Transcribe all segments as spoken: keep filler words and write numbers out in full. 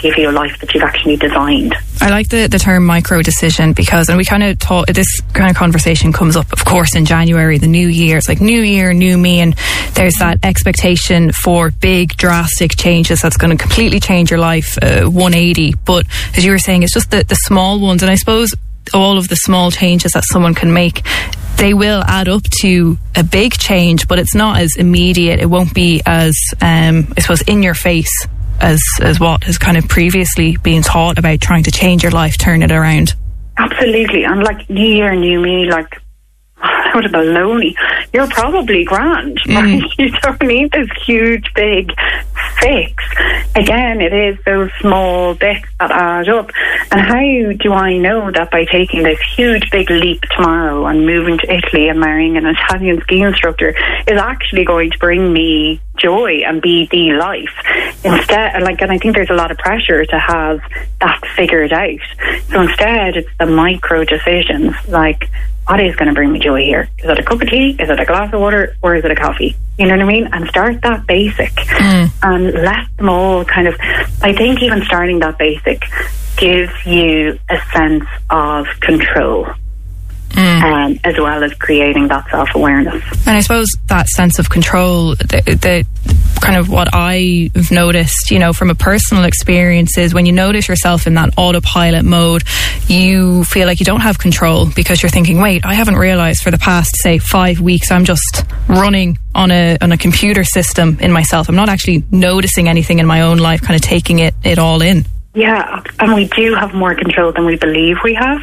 give you a life that you've actually designed. I like the, the term micro decision because, and we kind of talk, this kind of conversation comes up, of course, in January, the new year. It's like new year, new me, and there's that expectation for big, drastic changes that's going to completely change your life, uh, one eighty. But as you were saying, it's just the, the small ones, and I suppose all of the small changes that someone can make, they will add up to a big change, but it's not as immediate. It won't be as, um, I suppose, in your face as as what has kind of previously been taught about trying to change your life, turn it around. Absolutely. And like new year, new me, like what a baloney. You're probably grand, mm. right? You don't need this huge big fix. Again, it is those small bits that add up. And how do I know that by taking this huge big leap tomorrow and moving to Italy and marrying an Italian ski instructor is actually going to bring me joy and be the life? Instead, like, and I think there's a lot of pressure to have that figured out. So instead, it's the micro decisions, like, what is going to bring me joy here? Is it a cup of tea? Is it a glass of water? Or is it a coffee? You know what I mean? And start that basic mm. and let them all kind of, I think even starting that basic gives you a sense of control. Mm. Um, as well as creating that self-awareness. And I suppose that sense of control, the, the kind of what I've noticed, you know, from a personal experience is when you notice yourself in that autopilot mode, you feel like you don't have control because you're thinking, wait, I haven't realised for the past, say, five weeks I'm just running on a on a computer system in myself. I'm not actually noticing anything in my own life, kind of taking it, it all in. Yeah, and we do have more control than we believe we have.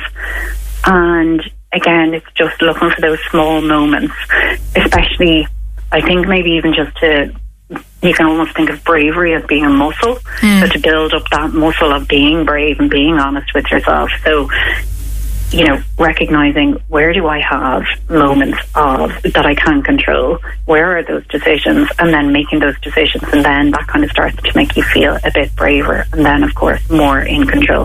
And again, it's just looking for those small moments, especially, I think maybe even just to, you can almost think of bravery as being a muscle, mm. so to build up that muscle of being brave and being honest with yourself. So, you know, recognising where do I have moments of that I can control, where are those decisions, and then making those decisions, and then that kind of starts to make you feel a bit braver, and then of course more in control.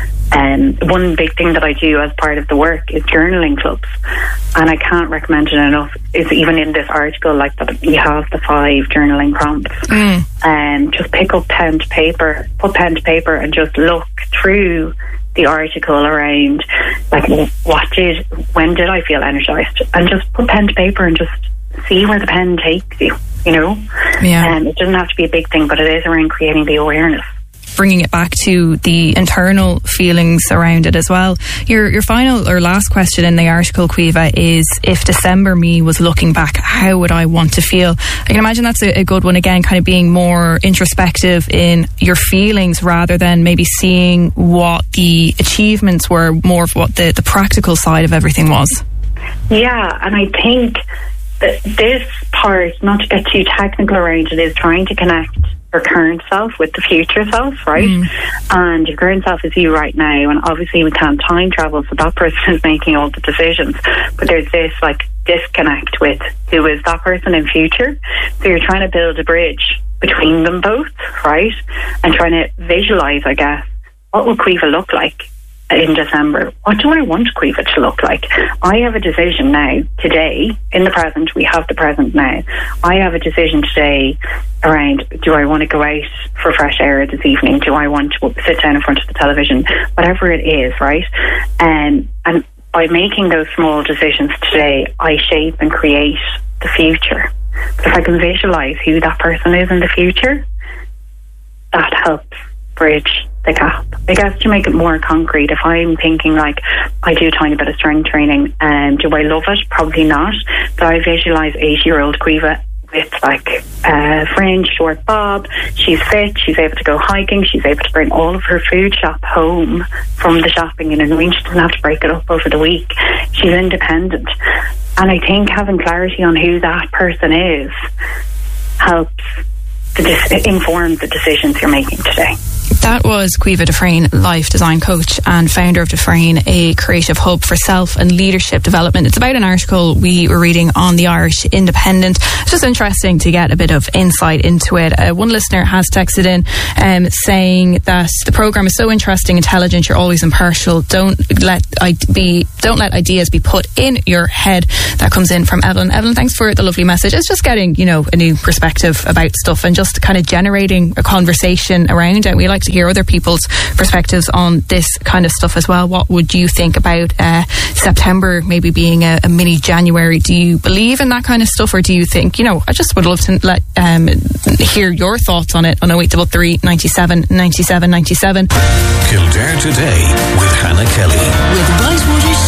And um, one big thing that I do as part of the work is journaling clubs, and I can't recommend it enough. Is even in this article, like that, you have the five journaling prompts, and mm. um, just pick up pen to paper, put pen to paper, and just look through the article around, like, what did, when did I feel energized, and just put pen to paper and just see where the pen takes you. You know, yeah. And um, it doesn't have to be a big thing, but it is around creating the awareness. Bringing it back to the internal feelings around it as well. Your your final or last question in the article, Caoimhe, is if December me was looking back, how would I want to feel? I can imagine that's a, a good one, again, kind of being more introspective in your feelings rather than maybe seeing what the achievements were, more of what the, the practical side of everything was. Yeah, and I think that this part, not to get too technical around it, is trying to connect your current self with the future self, right? Mm. And your current self is you right now, and obviously we can't time travel, so that person is making all the decisions, but there's this like disconnect with who is that person in future. So you're trying to build a bridge between them both, right? And trying to visualize, I guess, what will Caoimhe look like in December? What do I want Caoimhe to look like? I have a decision now, today, in the present. We have the present now. I have a decision today around, do I want to go out for fresh air this evening? Do I want to sit down in front of the television? Whatever it is, right? Um, and by making those small decisions today, I shape and create the future. But if I can visualise who that person is in the future, that helps bridge the gap. I guess to make it more concrete, if I'm thinking like, I do a tiny bit of strength training, um, do I love it? Probably not. But I visualise eighty-year-old Caoimhe with like a fringe, short bob. She's fit, she's able to go hiking, she's able to bring all of her food shop home from the shopping, you know what I mean? She doesn't have to break it up over the week. She's independent. And I think having clarity on who that person is helps to dis- inform the decisions you're making today. That was Caoimhe Dufresne, life design coach and founder of Dufresne, a creative hub for self and leadership development. It's about an article we were reading on the Irish Independent. It's just interesting to get a bit of insight into it. Uh, one listener has texted in um, saying that the programme is so interesting, intelligent, you're always impartial. Don't let I be don't let ideas be put in your head. That comes in from Evelyn. Evelyn, thanks for the lovely message. It's just getting, you know, a new perspective about stuff and just kind of generating a conversation around it. We like to hear other people's perspectives on this kind of stuff as well. What would you think about uh, September maybe being a, a mini January? Do you believe in that kind of stuff, or do you think, you know, I just would love to let um, hear your thoughts on it on oh eight three three, ninety-seven, ninety-seven, ninety-seven. Kildare Today with Hannah Kelly. With Whitewater